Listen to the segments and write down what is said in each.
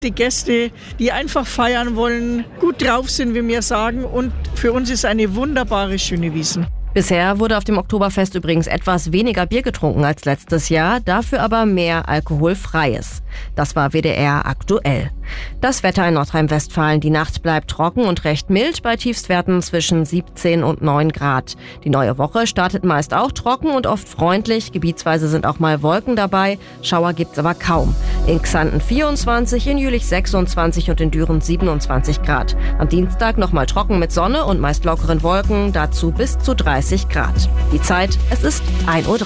Die Gäste, die einfach feiern wollen, gut drauf sind, wie wir sagen. Und für uns ist eine wunderbare, schöne Wiesn. Bisher wurde auf dem Oktoberfest übrigens etwas weniger Bier getrunken als letztes Jahr, dafür aber mehr alkoholfreies. Das war WDR aktuell. Das Wetter in Nordrhein-Westfalen. Die Nacht bleibt trocken und recht mild bei Tiefstwerten zwischen 17 und 9 Grad. Die neue Woche startet meist auch trocken und oft freundlich. Gebietsweise sind auch mal Wolken dabei. Schauer gibt's aber kaum. In Xanten 24, in Jülich 26 und in Düren 27 Grad. Am Dienstag nochmal trocken mit Sonne und meist lockeren Wolken. Dazu bis zu 30 Grad. Die Zeit, es ist 1:03 Uhr.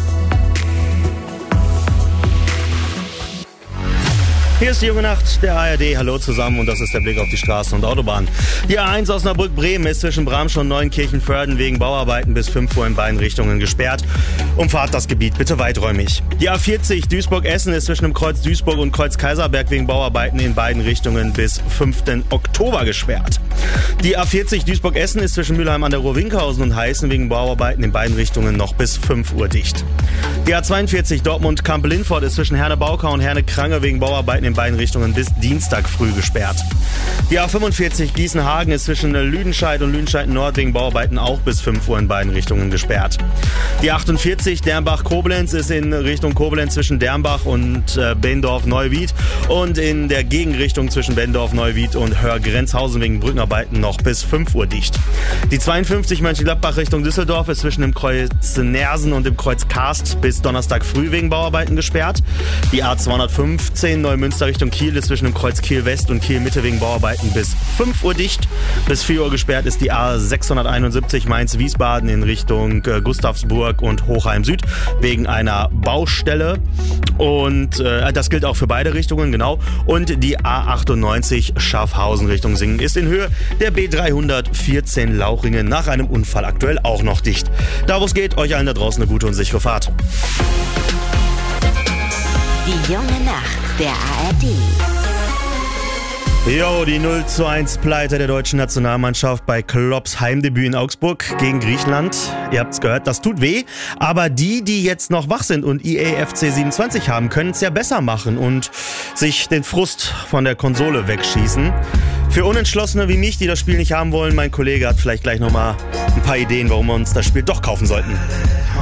Hier ist die junge Nacht der ARD. Hallo zusammen und das ist der Blick auf die Straßen und Autobahnen. Die A1 Osnabrück-Bremen ist zwischen Bramsch und Neuenkirchen-Vörden wegen Bauarbeiten bis 5 Uhr in beiden Richtungen gesperrt. Umfahrt das Gebiet bitte weiträumig. Die A40 Duisburg-Essen ist zwischen dem Kreuz Duisburg und Kreuz Kaiserberg wegen Bauarbeiten in beiden Richtungen bis 5. Oktober gesperrt. Die A40 Duisburg-Essen ist zwischen Mülheim an der Ruhr-Winkhausen und Heißen wegen Bauarbeiten in beiden Richtungen noch bis 5 Uhr dicht. Die A42 Dortmund-Kamp-Lindfort ist zwischen Herne-Baukau und Herne-Krange wegen Bauarbeiten in beiden Richtungen bis Dienstag früh gesperrt. Die A45 Gießen-Hagen ist zwischen Lüdenscheid und Lüdenscheid-Nord wegen Bauarbeiten auch bis 5 Uhr in beiden Richtungen gesperrt. Die 48 Dernbach-Koblenz ist in Richtung Koblenz zwischen Dernbach und Bendorf-Neuwied und in der Gegenrichtung zwischen Bendorf-Neuwied und Hörgrenzhausen wegen Brückenarbeiten noch bis 5 Uhr dicht. Die 52 Mönchengladbach Richtung Düsseldorf ist zwischen dem Kreuz Nersen und dem Kreuz Karst bis Donnerstag früh wegen Bauarbeiten gesperrt. Die A215 Neumünster Richtung Kiel ist zwischen dem Kreuz Kiel West und Kiel Mitte wegen Bauarbeiten bis 5 Uhr dicht. Bis 4 Uhr gesperrt ist die A671 Mainz-Wiesbaden in Richtung Gustavsburg und Hochheim Süd wegen einer Baustelle. Und das gilt auch für beide Richtungen, genau. Und die A98 Schaffhausen Richtung Singen ist in Höhe der B314 Lauchringen nach einem Unfall aktuell auch noch dicht. Da wo es geht, euch allen da draußen eine gute und sichere Fahrt. Die junge Nacht der ARD. Jo, die 0:1 Pleite der deutschen Nationalmannschaft bei Klopps Heimdebüt in Augsburg gegen Griechenland. Ihr habt's gehört, das tut weh. Aber die jetzt noch wach sind und EA FC 27 haben, können es ja besser machen und sich den Frust von der Konsole wegschießen. Für Unentschlossene wie mich, die das Spiel nicht haben wollen, mein Kollege hat vielleicht gleich nochmal ein paar Ideen, warum wir uns das Spiel doch kaufen sollten.